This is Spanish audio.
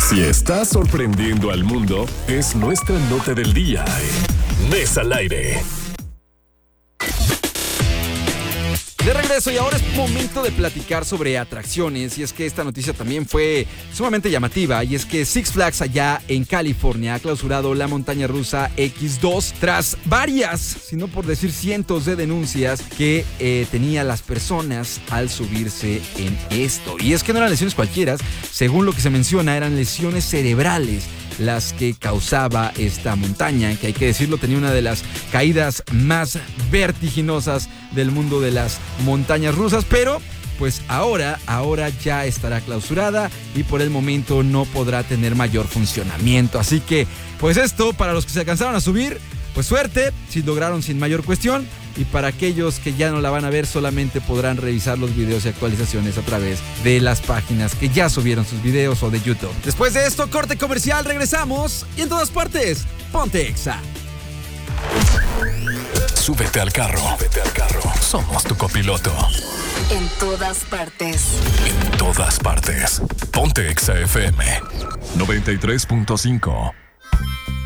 Si estás sorprendiendo al mundo, es nuestra nota del día. Mesa al aire. De regreso, y ahora es momento de platicar sobre atracciones, y es que esta noticia también fue sumamente llamativa, y es que Six Flags allá en California ha clausurado la montaña rusa X2 tras varias, si no por decir cientos de denuncias que tenían las personas al subirse en esto. Y es que no eran lesiones cualquiera, según lo que se menciona, eran lesiones cerebrales las que causaba esta montaña, que hay que decirlo, tenía una de las caídas más vertiginosas del mundo de las montañas rusas, pero pues ahora ya estará clausurada y por el momento no podrá tener mayor funcionamiento. Así que, pues esto, para los que se alcanzaron a subir, pues suerte, si lograron sin mayor cuestión, y para aquellos que ya no la van a ver, solamente podrán revisar los videos y actualizaciones a través de las páginas que ya subieron sus videos o de YouTube. Después de esto, corte comercial, regresamos y en todas partes, ponte Exa. Súbete al carro. Somos tu copiloto. En todas partes. En todas partes. Ponte Exa FM 93.5.